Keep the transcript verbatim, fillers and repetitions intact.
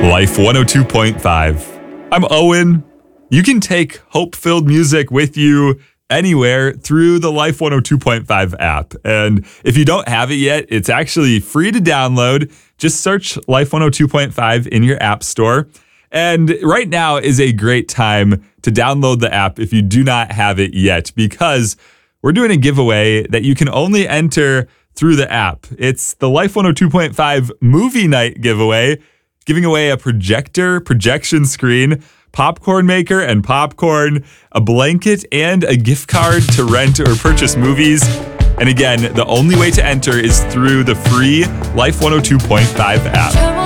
Life one oh two point five. I'm Owen. You can take hope-filled music with you anywhere through the Life one oh two point five app. And if you don't have it yet, it's actually free to download. Just search Life one oh two point five in your app store. And right now is a great time to download the app if you do not have it yet, because we're doing a giveaway that you can only enter through the app. It's the Life one oh two point five Movie Night giveaway, giving away a projector, projection screen, popcorn maker and popcorn, a blanket, and a gift card to rent or purchase movies. And again, the only way to enter is through the free Life one oh two point five app.